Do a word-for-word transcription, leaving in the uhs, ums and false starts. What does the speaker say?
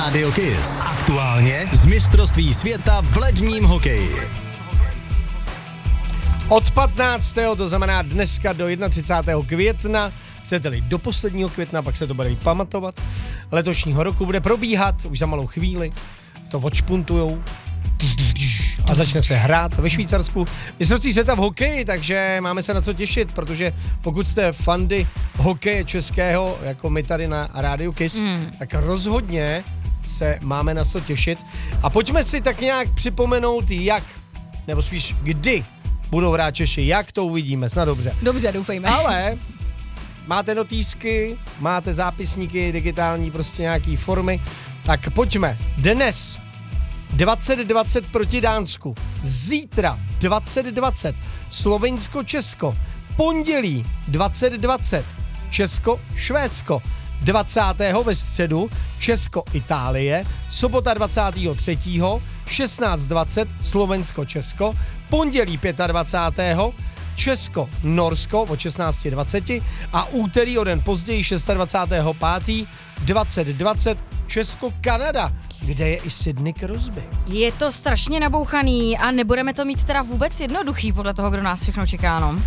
Rádio Kiss. Aktuálně z mistrovství světa v ledním hokeji. Od patnáctého to znamená dneska do třicátého prvního května, chcete-li do posledního května, pak se to bude pamatovat, letošního roku bude probíhat, už za malou chvíli, to odšpuntujou a začne se hrát ve Švýcarsku mistrovství světa v hokeji, takže máme se na co těšit, protože pokud jste fandy hokeje českého, jako my tady na Rádiu Kiss, mm. tak rozhodně se máme na co těšit. A pojďme si tak nějak připomenout, jak, nebo spíš kdy budou hrát Češi, jak to uvidíme, snad dobře. Dobře, doufejme. Ale máte notýsky, máte zápisníky, digitální, prostě nějaký formy, tak pojďme. Dnes dvacet dvacet proti Dánsku, zítra dvacet dvacet Slovinsko-Česko, pondělí dvacet dvacet Česko-Švédsko, dvacátého ve středu Česko-Itálie, sobota dvacátého třetího šestnáct dvacet Slovensko-Česko, pondělí dvacátého pátého Česko-Norsko od šestnáct dvacet a úterý o den později dvacátého šestého pátého dvacet dvacet Česko-Kanada, kde je i Sidney Crosby. Je to strašně nabouchaný a nebudeme to mít teda vůbec jednoduchý podle toho, kdo nás všechno čeká, no.